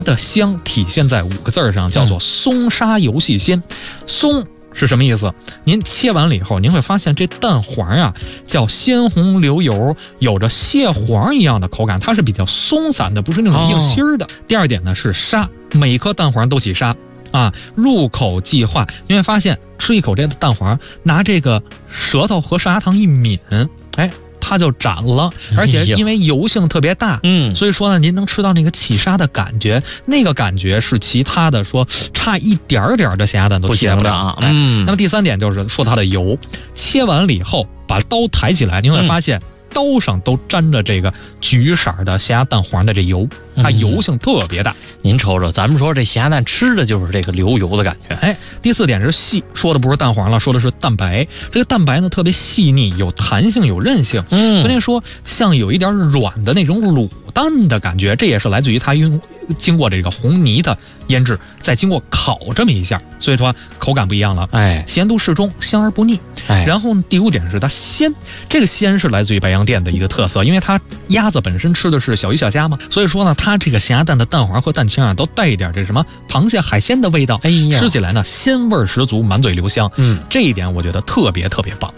的香体现在5个字上，叫做松沙油细鲜。松是什么意思？您切完了以后，您会发现这蛋黄啊叫鲜红流油，有着蟹黄一样的口感，它是比较松散的，不是那种硬心儿的。第二点呢是沙，每颗蛋黄都起沙啊，入口即化。你会发现吃一口这个蛋黄，拿这个舌头和上牙膛一抿，哎，它就斩了，而且因为油性特别大，所以说呢，您能吃到那个起沙的感觉，那个感觉是其他的说差一点点的咸鸭蛋都切不了啊。那么第3点就是说它的油，切完了以后把刀抬起来，您会发现刀上都沾着这个橘色的咸鸭蛋黄的这油，它油性特别大。 您瞅瞅，咱们说这咸鸭蛋吃的就是这个流油的感觉。 哎，第4点是细，说的不是蛋黄了，说的是蛋白。这个蛋白呢特别细腻，有弹性，有韧性。关键说像有一点软的那种卤蛋的感觉，这也是来自于它经过这个红泥的腌制，再经过烤这么一下，所以说口感不一样了。 哎， 咸度适中，香而不腻。然后第5点是它鲜，这个鲜是来自于白洋淀的一个特色，因为它鸭子本身吃的是小鱼小虾嘛，所以说呢，它这个咸鸭蛋的蛋黄和蛋清啊，都带一点这什么螃蟹海鲜的味道。哎呀，吃起来呢鲜味十足，满嘴留香。这一点我觉得特别特别棒。